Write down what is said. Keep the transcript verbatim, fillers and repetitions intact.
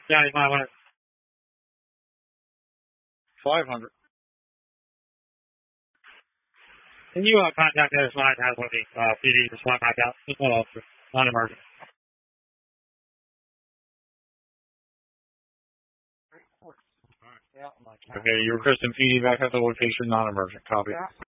Yeah, you might want to. five hundred. Can you uh, contact us when I have one of these uh, P Ds to swap back out? Just one officer, non-emergent. Okay, you requesting P D back at the location, non-emergent. Copy.